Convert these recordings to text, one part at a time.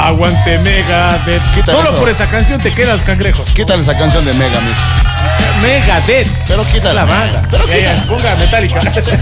Aguante Megadeth. Solo eso. por esa canción te quedas, cangrejo. Quítale esa canción de Mega, mijo. Megadeth. Pero quítale. La banda. Pero Ya, ponga Metallica.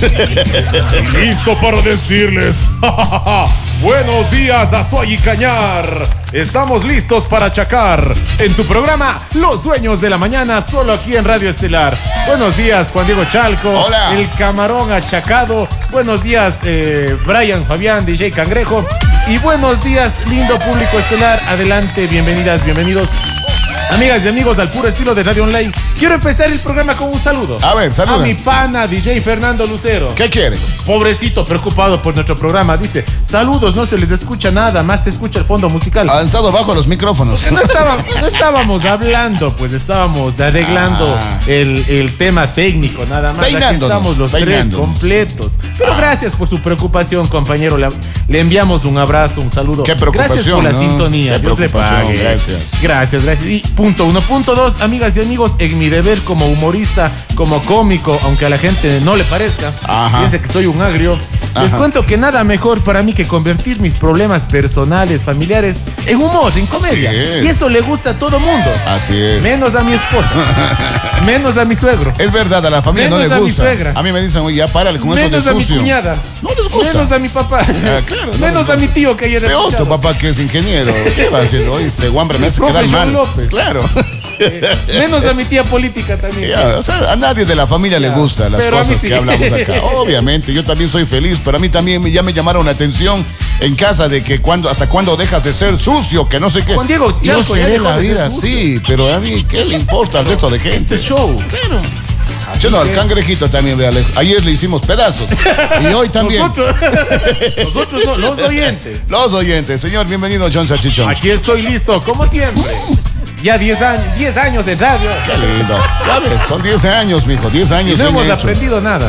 Listo para decirles. Buenos días, Azuay y Cañar. Estamos listos para chacar en tu programa Los Dueños de la Mañana, solo aquí en Radio Estelar. Buenos días, Juan Diego Chalco. Hola. El camarón achacado. Buenos días, Brian Fabián, DJ Cangrejo. Y buenos días, lindo público estelar. Adelante, bienvenidas, bienvenidos. Amigas y amigos del puro estilo de Radio Online, quiero empezar el programa con un saludo. A ver, saluda. A mi pana, DJ Fernando Lucero. ¿Qué quiere? Pobrecito, preocupado por nuestro programa. Dice, saludos, no se les escucha nada, más se escucha el fondo musical. Han estado bajo los micrófonos. No estábamos hablando, pues estábamos arreglando el tema técnico, nada más. Aquí estamos los tres completos. Pero gracias por su preocupación, compañero. Le enviamos un abrazo, un saludo. Qué preocupación. Gracias por la sintonía. Qué Dios le pague. Gracias. Gracias. Y punto 1. Punto 2, amigas y amigos, en mi deber como humorista, como cómico, aunque a la gente no le parezca, piense que soy un agrio, les cuento que nada mejor para mí que convertir mis problemas personales, familiares, en humor, en comedia. Y eso le gusta a todo mundo. Así es. Menos a mi esposa. Menos a mi suegro. Es verdad, a la familia menos no le gusta. A mi suegra. A mí me dicen, oye, ya párale con menos eso de sucio. Menos a mi cuñada. No les gusta. Menos a mi papá. Claro, menos a mi tío que ayer peor tu papá que es ingeniero. ¿Qué va haciendo? Oye, este guambre me hace profe quedar John mal. López. Claro. Menos a mi tía política también. O sea, a nadie de la familia le gustan las cosas que hablamos acá. Obviamente, yo también soy feliz, pero a mí también ya me llamaron la atención en casa de que hasta cuándo dejas de ser sucio, que no sé qué. Juan Diego, yo seré la vida, sucio. sí, pero a mí, ¿qué le importa al resto de gente? Este show. Claro. Yo no, al cangrejito también, véale. Ayer le hicimos pedazos. Y hoy también. Nosotros no, los oyentes. Los oyentes. Señor, bienvenido, John Sachichón. Aquí estoy listo, como siempre. Ya 10 años de radio. Qué lindo. Ya ves, son 10 años, mijo, 10 años. Y no hemos aprendido nada.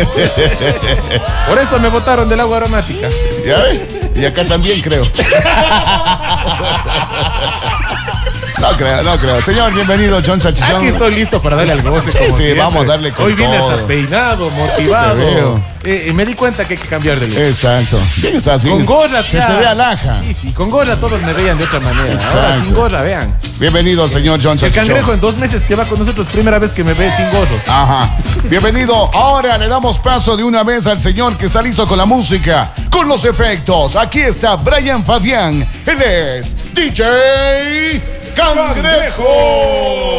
Por eso me botaron del agua aromática. ¿Ya ves? Y acá también creo. No creo. Señor, bienvenido, John Sachichón. Aquí estoy listo para darle al goce. Sí, siempre. vamos a darle con Hoy vine todo. hasta peinado, motivado. Me di cuenta que hay que cambiar de look. Exacto. Bien, estás bien. Con gorra, se te ve alhaja. Sí, con gorra todos me veían de otra manera. Exacto. Ahora sin gorra, vean. Bienvenido, señor John El Sachichón. cangrejo en 2 meses que va con nosotros, primera vez que me ve sin gorro. Ajá. Bienvenido. Ahora le damos paso de una vez al señor que está listo con la música, con los efectos. Aquí está Brian Fabián. Él es DJ Cangrejo.